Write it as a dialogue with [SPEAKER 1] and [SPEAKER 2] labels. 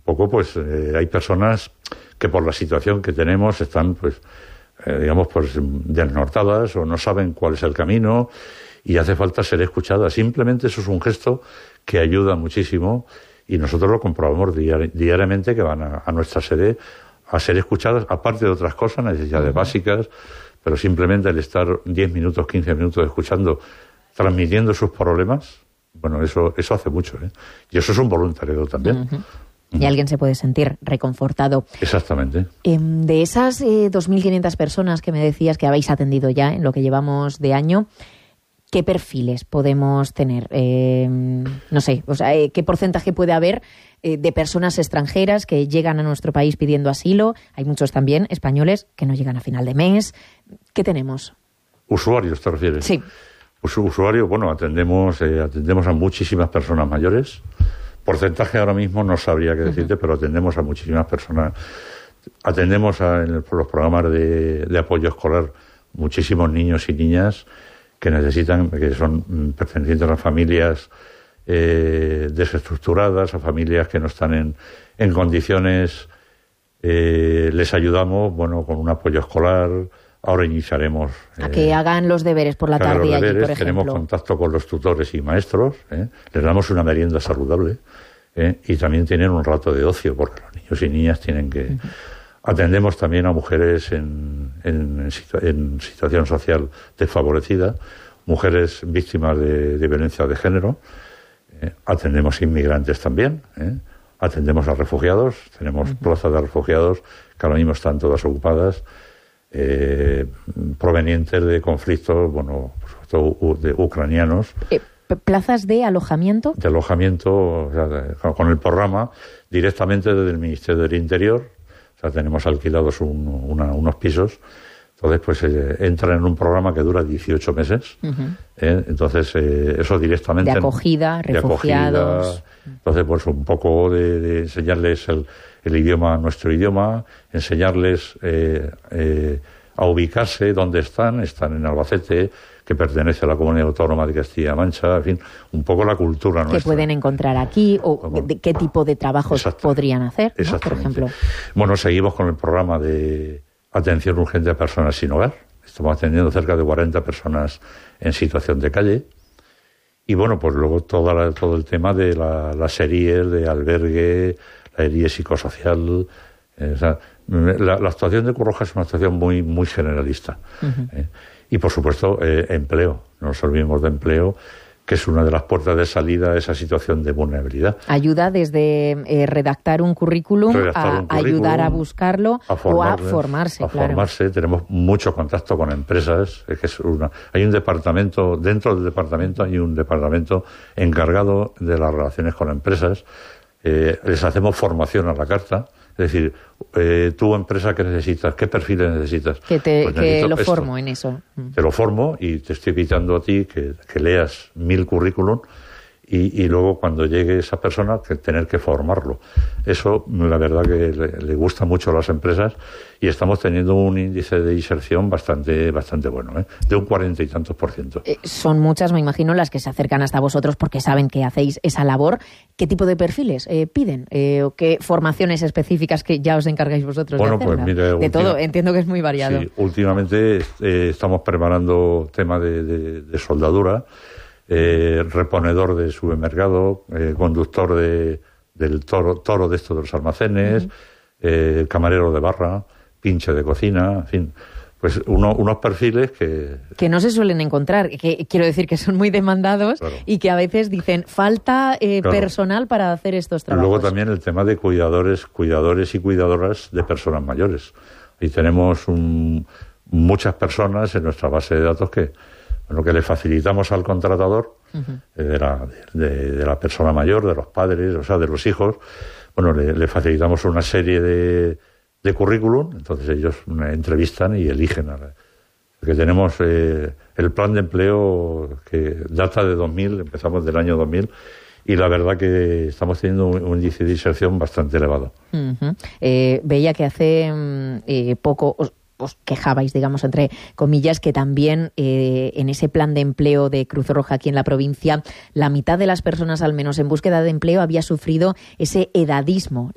[SPEAKER 1] poco, pues hay personas que por la situación que tenemos están, pues, digamos, pues desnortadas o no saben cuál es el camino y hace falta ser escuchadas. Simplemente eso es un gesto que ayuda muchísimo y nosotros lo comprobamos diariamente, que van a nuestra sede a ser escuchadas, aparte de otras cosas, necesidades básicas, pero simplemente el estar 10 minutos, 15 minutos escuchando, transmitiendo sus problemas, bueno, eso hace mucho, ¿eh? Y eso es un voluntariado también.
[SPEAKER 2] Y alguien se puede sentir reconfortado.
[SPEAKER 1] Exactamente.
[SPEAKER 2] De esas 2.500 personas que me decías que habéis atendido ya en lo que llevamos de año, ¿qué perfiles podemos tener? No sé, o sea, ¿qué porcentaje puede haber de personas extranjeras que llegan a nuestro país pidiendo asilo? Hay muchos también españoles que no llegan a final de mes. ¿Qué tenemos?
[SPEAKER 1] ¿Usuarios te refieres?
[SPEAKER 2] Sí.
[SPEAKER 1] Usuarios, bueno, atendemos a muchísimas personas mayores. Porcentaje ahora mismo no sabría qué decirte, pero atendemos a muchísimas personas. Atendemos por los programas de apoyo escolar muchísimos niños y niñas que necesitan, que son pertenecientes a familias desestructuradas, a familias que no están en condiciones. Les ayudamos, bueno, con un apoyo escolar. Ahora iniciaremos
[SPEAKER 2] a que hagan los deberes por la tarde allí, por ejemplo.
[SPEAKER 1] Tenemos contacto con los tutores y maestros, les damos una merienda saludable, y también tienen un rato de ocio, porque los niños y niñas tienen que... Atendemos también a mujeres en situación social desfavorecida, mujeres víctimas de violencia de género, atendemos inmigrantes también, atendemos a refugiados, tenemos plazas de refugiados que ahora mismo están todas ocupadas, provenientes de conflictos, bueno, por supuesto, de ucranianos.
[SPEAKER 2] ¿Plazas de alojamiento?
[SPEAKER 1] De alojamiento, o sea, con el programa directamente desde el Ministerio del Interior. O sea, tenemos alquilados unos pisos. Entonces, pues entran en un programa que dura 18 meses. Entonces, eso directamente...
[SPEAKER 2] De acogida, refugiados...
[SPEAKER 1] Entonces, pues un poco de enseñarles el idioma, nuestro idioma, enseñarles a ubicarse dónde están en Albacete, que pertenece a la Comunidad Autónoma de Castilla-La Mancha, en fin, un poco la cultura nuestra.
[SPEAKER 2] ¿Qué pueden encontrar aquí o qué tipo de trabajos podrían hacer, ¿no? Por ejemplo?
[SPEAKER 1] Bueno, seguimos con el programa de atención urgente a personas sin hogar. Estamos atendiendo cerca de 40 personas en situación de calle. Y bueno, pues luego todo el tema de las series de albergue, la serie psicosocial. O sea, la actuación de Cruz Roja es una actuación muy, muy generalista. Y por supuesto, empleo. No nos olvidemos de empleo, que es una de las puertas de salida a esa situación de vulnerabilidad.
[SPEAKER 2] Ayuda desde redactar un currículum a ayudar a buscarlo o a formarse.
[SPEAKER 1] Formarse. Tenemos mucho contacto con empresas. Hay un departamento, dentro del departamento hay un departamento encargado de las relaciones con empresas. Les hacemos formación a la carta. Es decir, tú, empresa, ¿qué necesitas? ¿Qué perfiles necesitas?
[SPEAKER 2] Que lo formo en eso.
[SPEAKER 1] Te lo formo y te estoy invitando a ti que leas 1000 currículum y luego cuando llegue esa persona tener que formarlo. Eso, la verdad que le gusta mucho a las empresas y estamos teniendo un índice de inserción bastante bueno, de un 40 y tantos %.
[SPEAKER 2] Son muchas, me imagino, las que se acercan hasta vosotros porque saben que hacéis esa labor. ¿Qué tipo de perfiles piden? ¿O qué formaciones específicas que ya os encargáis vosotros de hacerla?
[SPEAKER 1] Pues mire,
[SPEAKER 2] de todo, entiendo que es muy variado.
[SPEAKER 1] Sí, últimamente estamos preparando tema de soldadura, reponedor de supermercado, conductor del toro de estos de los almacenes, camarero de barra, pinche de cocina, en fin, pues unos perfiles que
[SPEAKER 2] no se suelen encontrar, que quiero decir que son muy demandados, claro. Y que a veces dicen falta personal para hacer estos trabajos.
[SPEAKER 1] Luego también el tema de cuidadores y cuidadoras de personas mayores. Y tenemos muchas personas en nuestra base de datos que le facilitamos al contratador de la persona mayor, de los padres, o sea, de los hijos. Bueno, le facilitamos una serie de currículum, entonces ellos entrevistan y eligen. Porque tenemos el plan de empleo que data de 2000, empezamos del año 2000, y la verdad que estamos teniendo un índice de inserción bastante elevado.
[SPEAKER 2] Veía que hace poco os quejabais, digamos, entre comillas, que también en ese plan de empleo de Cruz Roja aquí en la provincia, la mitad de las personas, al menos en búsqueda de empleo, había sufrido ese edadismo.